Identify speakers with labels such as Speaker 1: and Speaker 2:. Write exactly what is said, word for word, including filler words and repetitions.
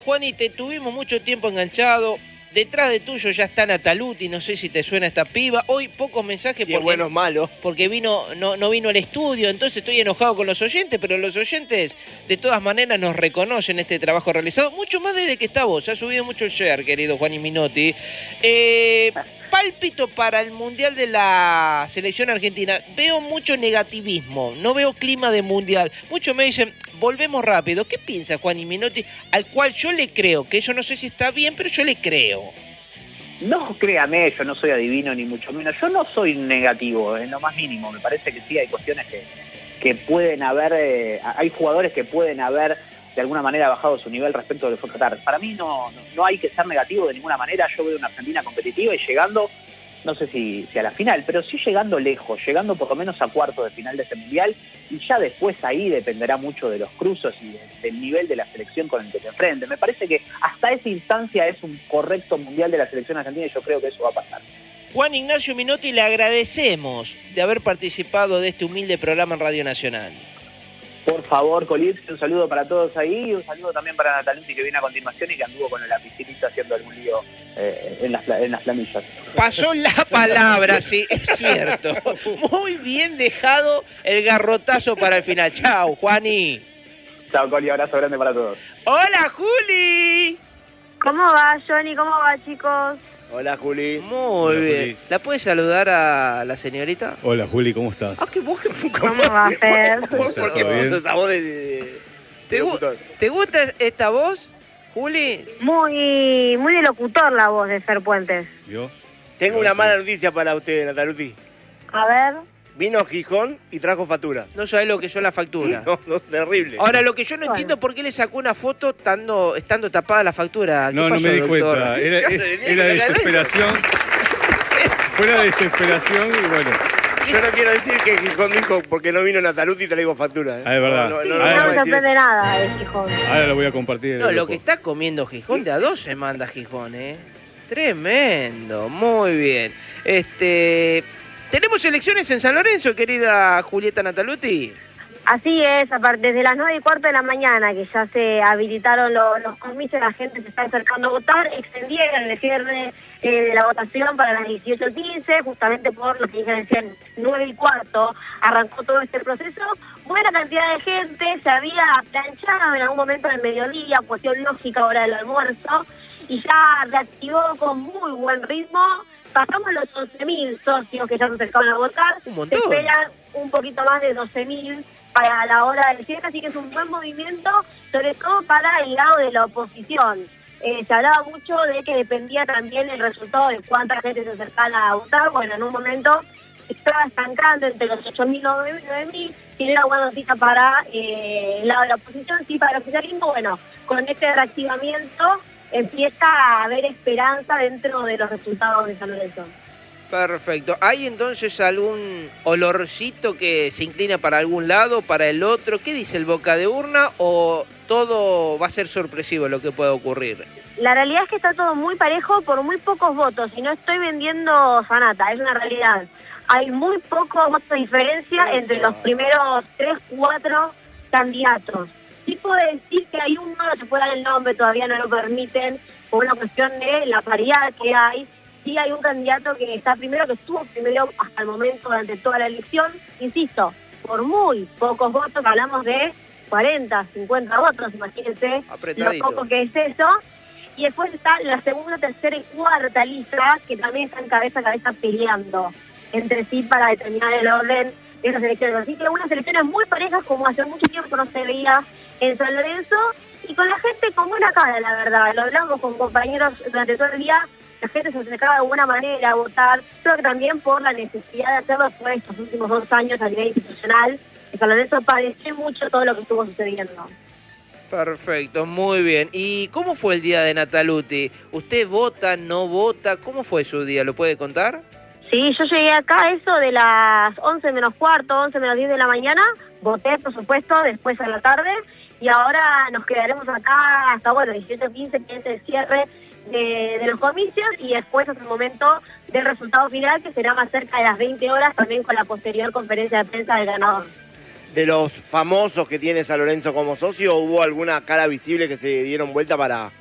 Speaker 1: Juani, te tuvimos mucho tiempo enganchado. Detrás de tuyo ya está Nataluti, no sé si te suena esta piba. Hoy pocos mensajes
Speaker 2: sí,
Speaker 1: porque,
Speaker 2: bueno, es malo.
Speaker 1: porque vino, no, no vino al estudio, entonces estoy enojado con los oyentes, pero los oyentes de todas maneras nos reconocen este trabajo realizado, mucho más desde que está vos. Ha subido mucho el share, querido Juani Minotti. Eh, pálpito para el Mundial de la Selección Argentina. Veo mucho negativismo, no veo clima de Mundial. Muchos me dicen, volvemos rápido. ¿Qué piensa Juani Minotti? Al cual yo le creo, que eso no sé si está bien, pero yo le creo.
Speaker 3: No, créame, yo no soy adivino ni mucho menos. Yo no soy negativo, en lo más mínimo. Me parece que sí, hay cuestiones que, que pueden haber, eh, hay jugadores que pueden haber de alguna manera bajado su nivel respecto de lo que fue Qatar. Para mí no, no, no hay que ser negativo de ninguna manera. Yo veo una Argentina competitiva y llegando, no sé si, si a la final, pero sí llegando lejos, llegando por lo menos a cuartos de final de ese Mundial, y ya después ahí dependerá mucho de los cruzos y de, del nivel de la selección con el que te enfrentes. Me parece que hasta esa instancia es un correcto Mundial de la selección argentina y yo creo que eso va a pasar.
Speaker 1: Juan Ignacio Minotti, le agradecemos de haber participado de este humilde programa en Radio Nacional.
Speaker 3: Por favor, Colipsi, un saludo para todos ahí y un saludo también para Nataluti, que viene a continuación y que anduvo con el lapicito haciendo algún lío eh, en, las, en las planillas.
Speaker 1: Pasó la palabra, sí, es cierto. Muy bien dejado el garrotazo para el final. Chao, Juani.
Speaker 3: Chao, Coli, abrazo grande para todos.
Speaker 1: Hola, Juli.
Speaker 4: ¿Cómo va, Johnny? ¿Cómo va, chicos?
Speaker 2: Hola, Juli.
Speaker 1: Muy
Speaker 5: Hola,
Speaker 1: bien.
Speaker 5: Juli.
Speaker 1: ¿La puedes saludar a la señorita?
Speaker 5: Hola, Juli, ¿cómo estás?
Speaker 1: Ah, qué vos,
Speaker 4: ¿Cómo va, Fer?
Speaker 2: ¿Por, ¿Por qué
Speaker 5: ¿Todo bien?
Speaker 2: puso esa voz de, de,
Speaker 1: ¿Te,
Speaker 2: de
Speaker 1: gu-
Speaker 2: locutor?
Speaker 1: ¿Te gusta esta voz, Juli?
Speaker 4: Muy, muy de locutor la voz de Fer Puentes.
Speaker 5: ¿Yo?
Speaker 2: Tengo una mala noticia para usted, Nataluti.
Speaker 4: A ver.
Speaker 2: Vino a Gijón y trajo factura.
Speaker 1: No sabés lo que son la factura.
Speaker 2: No, no, terrible.
Speaker 1: Ahora, lo que yo no
Speaker 4: Bueno.
Speaker 1: entiendo es por qué le sacó una foto estando, estando tapada la factura. ¿Qué
Speaker 5: No, no
Speaker 1: pasó,
Speaker 5: me di
Speaker 1: doctor?
Speaker 5: cuenta. Era,
Speaker 2: ¿Qué hace?
Speaker 5: es- era desesperación. Fue la desesperación y bueno.
Speaker 2: Yo no quiero decir que Gijón dijo porque no vino Nataluti y traigo factura. ¿eh?
Speaker 5: Ah, es verdad.
Speaker 2: No,
Speaker 4: Sí,
Speaker 2: no,
Speaker 4: no,
Speaker 2: no,
Speaker 5: Ah,
Speaker 2: no,
Speaker 4: me
Speaker 2: no,
Speaker 4: sorprende nada de Gijón.
Speaker 5: Ahora lo voy a compartir. en
Speaker 1: No,
Speaker 5: el
Speaker 1: lo
Speaker 5: grupo.
Speaker 1: que está comiendo Gijón, de a dos se manda Gijón, ¿eh? Tremendo, muy bien. Este, ¿tenemos elecciones en San Lorenzo, querida Julieta Nataluti?
Speaker 4: Así es, aparte, desde las nueve y cuarto de la mañana, que ya se habilitaron los, los comicios, la gente se está acercando a votar, extendieron el cierre eh, de la votación para las dieciocho quince, justamente por lo que dije decían, nueve y cuarto, arrancó todo este proceso. Buena cantidad de gente, se había planchado en algún momento del mediodía, cuestión lógica, hora del almuerzo, y ya reactivó con muy buen ritmo. Pasamos los once mil socios que ya se acercaron a votar,
Speaker 1: Un montón.
Speaker 4: se esperan un poquito más de doce mil para la hora del cierre, así que es un buen movimiento, sobre todo para el lado de la oposición. Eh, se hablaba mucho de que dependía también el resultado de cuánta gente se acercara a votar. Bueno, en un momento estaba estancando entre los ocho mil y nueve mil, y era buena noticia para eh, el lado de la oposición. Sí, para el oficialismo, bueno, con este reactivamiento empieza a haber esperanza dentro de los resultados de San Lorenzo.
Speaker 1: Perfecto. ¿Hay entonces algún olorcito que se inclina para algún lado, para el otro? ¿Qué dice el boca de urna o todo va a ser sorpresivo lo que pueda ocurrir?
Speaker 4: La realidad es que está todo muy parejo por muy pocos votos, y no estoy vendiendo sanata, es una realidad. Hay muy pocos votos de diferencia entre los primeros tres, cuatro candidatos. Sí puedo decir que hay uno, no se puede dar el nombre, todavía no lo permiten, por una cuestión de la paridad que hay. Sí hay un candidato que está primero, que estuvo primero hasta el momento durante toda la elección, insisto, por muy pocos votos, hablamos de cuarenta, cincuenta votos, imagínense lo
Speaker 1: Apretadito.
Speaker 4: poco que es eso. Y después está la segunda, tercera y cuarta lista, que también están cabeza a cabeza peleando entre sí para determinar el orden de esas elecciones. Así que unas elecciones muy parejas, como hace mucho tiempo no se veía en San Lorenzo, y con la gente con buena cara, la verdad. Lo hablamos con compañeros durante todo el día, la gente se acercaba de buena manera a votar, creo que también por la necesidad de hacerlo después de estos últimos dos años a nivel institucional. En San Lorenzo padeció mucho todo lo que estuvo sucediendo.
Speaker 1: Perfecto, muy bien. ¿Y cómo fue el día de Nataluti? ¿Usted vota, no vota? ¿Cómo fue su día? ¿Lo puede contar?
Speaker 4: Sí, yo llegué acá a eso de las once menos cuarto, once menos diez de la mañana, voté, por supuesto, después a la tarde, y ahora nos quedaremos acá hasta, bueno, dieciocho quince, que es el cierre de, de los comicios, y después hasta el momento del resultado final, que será más cerca de las veinte horas, también con la posterior conferencia de prensa del ganador.
Speaker 2: de los famosos que tiene San Lorenzo como socio, ¿hubo alguna cara visible que se dieron vuelta para